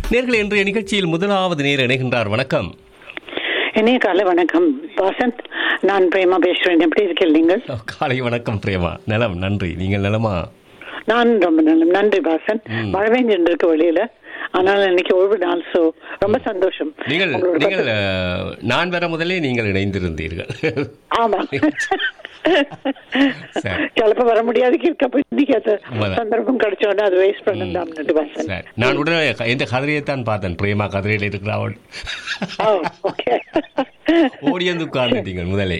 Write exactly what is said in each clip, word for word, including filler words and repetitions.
நேர்கள் இன்றைய நிகழ்ச்சியில் முதலாவது நேர் இணைகின்றார். வணக்கம். இணைய காலை வணக்கம் வசந்த், நான் பிரேமா பேசுறேன். எப்படி இருக்கீங்க நீங்கள்? காலை வணக்கம் பிரேமா. நலம், நன்றி. நீங்கள் நலமா? நான் ரொம்ப நலம், நன்றி வாசன். மழை பெஞ்சுட்டு இருக்கு வெளியில, ஆனால் இன்னைக்கு ஓய்வு நாள். சோ ரொம்ப சந்தோஷம். நீங்கள் நீங்கள் நான் வர முதலே நீங்கள் இணைந்திருந்தீர்கள். ஆமா, கிளப்ப வர முடியாது. சந்தர்ப்பம் கிடைச்சோட அது வேஸ்ட் பண்ண. நான் உடனே எந்த கதிரையைத்தான் பார்த்தேன். பிரேமா கதிரையில் இருக்கிறாள். ஓடி வந்து உட்கார்ந்துட்டீங்க முதலே.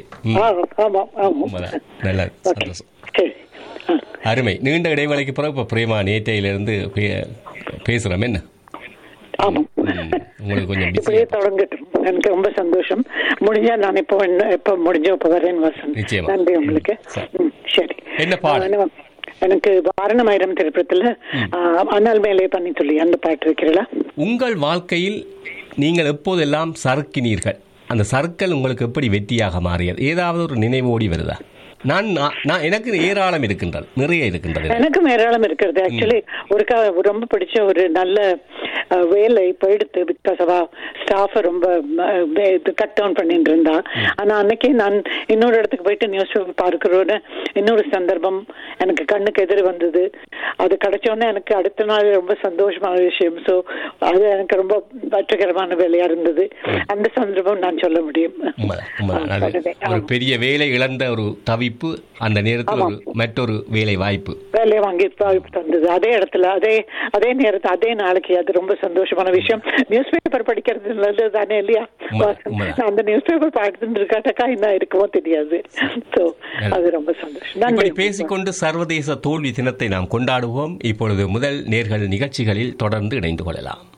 நல்ல சந்தோஷம், அருமை. நீண்ட இடைவெளிக்கு பிறகு இப்ப பிரேமா நேற்றையிலிருந்து பேசுறோம். என்ன உங்களுக்கு கொஞ்சம் தொடங்கட்டும். எனக்கு ரொம்ப சந்தோஷம். முடிஞ்சா நான் இப்போ எப்ப முடிஞ்சோ இப்ப வரேன் வசந்த். நிச்சயமா. நன்றி உங்களுக்கு. சரி, என்ன பாடு? எனக்கு வாரணமாயிரம் திரைப்படத்துல அண்ணல் மேலே பண்ணி சொல்லி அந்த பாட்டு வைக்கிறீங்களா? உங்கள் வாழ்க்கையில் நீங்கள் எப்போதெல்லாம் சறுக்கினீர்கள், அந்த சறுக்கல் உங்களுக்கு எப்படி வெற்றியாக மாறியது? ஏதாவது ஒரு நினைவு ஓடி வருதா? நான் நான் எனக்கு ஏராளம் இருக்கின்றது, நிறைய இருக்கின்றது. எனக்கும் ஏராளம் இருக்கிறது. ஆக்சுவலி ஒரு ரொம்ப பிடிச்ச ஒரு நல்ல வேலை போயிடுத்து. பிகாஸ் அவ ஸ்டாஃபை ரொம்ப கட் டவுன் பண்ணிட்டு இருந்தா. ஆனா அன்னைக்கு நான் இன்னொரு இடத்துக்கு போயிட்டு நியூஸ் பேப்பர் பார்க்கிறோன்னு இன்னொரு சந்தர்ப்பம் எனக்கு கண்ணுக்கு எதிர் வந்தது. அது கிடைச்சோன்னே எனக்கு அடுத்த நாள் ரொம்ப சந்தோஷமான விஷயம். ஸோ அது எனக்கு ரொம்ப வெற்றிகரமான வேலையா இருந்தது. அந்த சந்தர்ப்பம் நான் சொல்ல முடியும். ஒரு பெரிய வேலை இழந்த ஒரு தவிப்பு, அந்த நேரத்தில் ஒரு மற்றொரு வேலை வாய்ப்பு வேலை வாங்கி வாய்ப்பு தந்தது. அதே இடத்துல அதே அதே நேரத்தில் அதே நாளைக்கு. அது ரொம்ப சந்தோஷமான விஷயம். நியூஸ் பேப்பர் படிக்கிறது நல்லது தானே இல்லையா? அந்த நியூஸ் பேப்பர் பார்த்துட்டு இருக்காட்டக்கா என்ன இருக்குமோ தெரியாது. ஸோ அது ரொம்ப சந்தோஷம். பேசிக்கொண்டு சர்வதேச தோல்வி தினத்தை நாம் கொண்டாடுவோம். இப்பொழுது முதல் நேர்கள் நிகழ்ச்சிகளில் தொடர்ந்து இணைந்து கொள்ளலாம்.